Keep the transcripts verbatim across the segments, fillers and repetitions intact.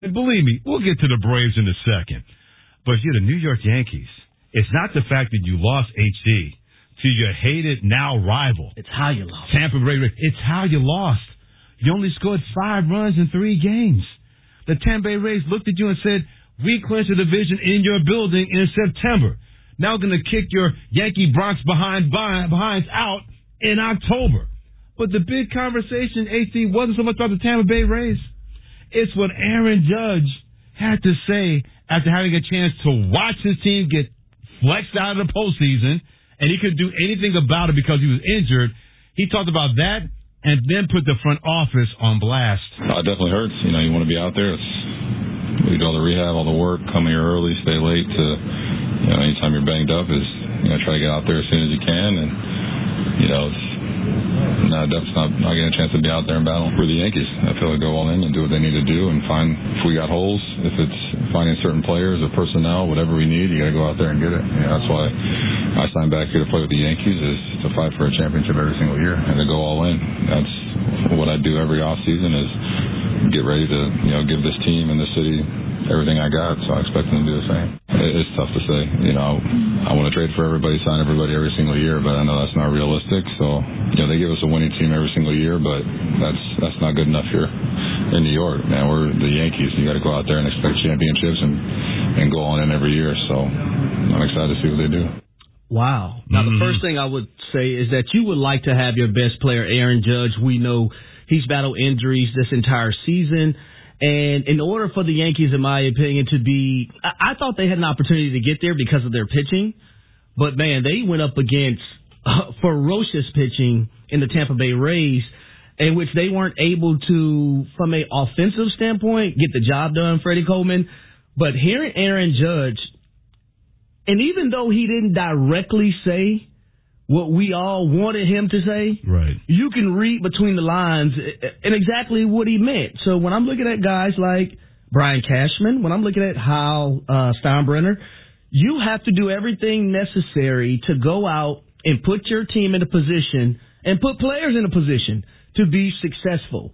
And believe me, we'll get to the Braves in a second. But you're the New York Yankees. It's not the fact that you lost H D to your hated now rival. It's how you lost. Tampa Bay Rays. It's how you lost. You only scored five runs in three games. The Tampa Bay Rays looked at you and said, we clinched the division in your building in September. Now going to kick your Yankee Bronx behind behinds out in October. But the big conversation, H D, wasn't so much about the Tampa Bay Rays. It's what Aaron Judge had to say after having a chance to watch his team get flexed out of the postseason, and he couldn't do anything about it because he was injured. He talked about that and then put the front office on blast. Uh, it definitely hurts. You know, you want to be out there. It's, we do all the rehab, all the work, come here early, stay late. To, you know, anytime you're banged up is, you know, try to get out there as soon as you can. And, you know, it's, no, definitely not, not getting a chance to be out there and battle for the Yankees. I feel like go all in and do what they need to do and find, if we got holes, if it's finding certain players or personnel, whatever we need, you got to go out there and get it. You know, that's why I signed back here to play with the Yankees, is to fight for a championship every single year and to go all in. That's what I do every off season, is get ready to, you know, give this team and this city everything I got, so I expect them to do the same. It's tough to say. You know, I want to trade for everybody, sign everybody every single year, but I know that's not realistic. So, you know, they give us a winning team every single year, but that's that's not good enough here in New York. Man, we're the Yankees. You got to go out there and expect championships and, and go on in every year. So I'm excited to see what they do. Wow. Now, mm-hmm. the first thing I would say is that you would like to have your best player, Aaron Judge. We know he's battled injuries this entire season. And in order for the Yankees, in my opinion, to be, I, I thought they had an opportunity to get there because of their pitching. But, man, they went up against uh, ferocious pitching in the Tampa Bay Rays, in which they weren't able to, from an offensive standpoint, get the job done, Freddie Coleman. But hearing Aaron Judge, and even though he didn't directly say what we all wanted him to say, right, you can read between the lines and exactly what he meant. So when I'm looking at guys like Brian Cashman, when I'm looking at Hal uh, Steinbrenner, you have to do everything necessary to go out and put your team in a position and put players in a position to be successful.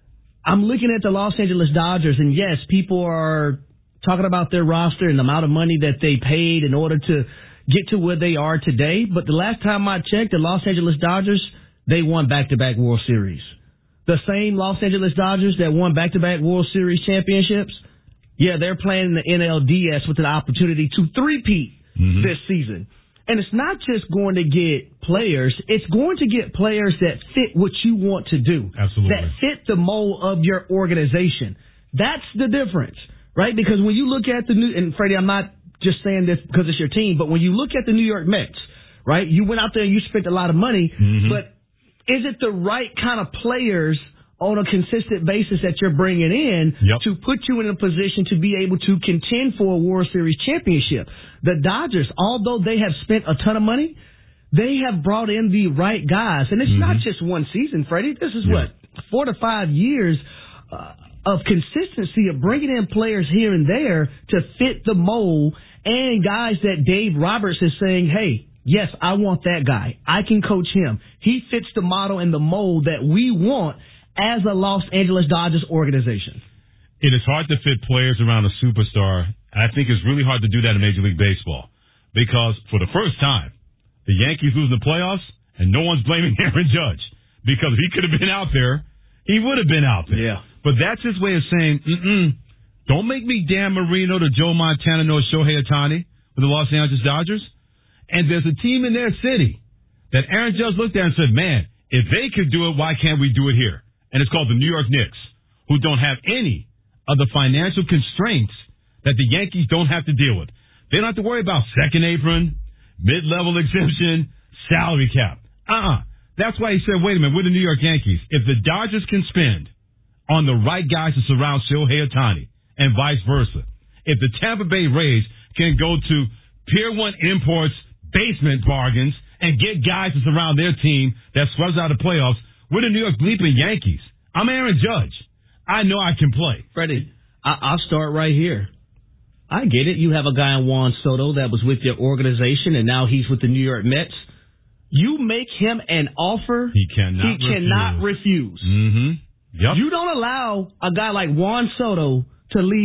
I'm looking at the Los Angeles Dodgers, and yes, people are talking about their roster and the amount of money that they paid in order to get to where they are today. But the last time I checked, the Los Angeles Dodgers, they won back-to-back World Series. The same Los Angeles Dodgers that won back-to-back World Series championships, yeah, they're playing in the N L D S with an opportunity to three-peat mm-hmm. this season. And it's not just going to get players, it's going to get players that fit what you want to do. Absolutely. That fit the mold of your organization. That's the difference, right? Because when you look at the new, and Freddie, I'm not just saying this because it's your team, but when you look at the New York Mets, right, you went out there and you spent a lot of money, mm-hmm. but is it the right kind of players on a consistent basis that you're bringing in yep. to put you in a position to be able to contend for a World Series championship? The Dodgers, although they have spent a ton of money, they have brought in the right guys. And it's mm-hmm. not just one season, Freddie. This is yeah. what, four to five years uh, of consistency of bringing in players here and there to fit the mold, and guys that Dave Roberts is saying, hey, yes, I want that guy. I can coach him. He fits the model and the mold that we want as a Los Angeles Dodgers organization. It is hard to fit players around a superstar. I think it's really hard to do that in Major League Baseball because for the first time, the Yankees lose the playoffs and no one's blaming Aaron Judge because if he could have been out there, he would have been out there. Yeah. But that's his way of saying, mm-mm, don't make me Dan Marino to Joe Montana nor Shohei Ohtani with the Los Angeles Dodgers. And there's a team in their city that Aaron Judge looked at and said, man, if they could do it, why can't we do it here? And it's called the New York Knicks, who don't have any of the financial constraints that the Yankees don't have to deal with. They don't have to worry about second apron, mid-level exemption, salary cap. Uh-uh. That's why he said, wait a minute, we're the New York Yankees. If the Dodgers can spend on the right guys to surround Shohei Ohtani and vice versa, if the Tampa Bay Rays can go to Pier one Imports basement bargains and get guys to surround their team that sweats out the playoffs, we're the New York bleeping Yankees. I'm Aaron Judge. I know I can play. Freddie, I- I'll start right here. I get it. You have a guy in Juan Soto that was with your organization, and now he's with the New York Mets. You make him an offer he cannot he refuse. cannot refuse. Mm-hmm. Yep. You don't allow a guy like Juan Soto to leave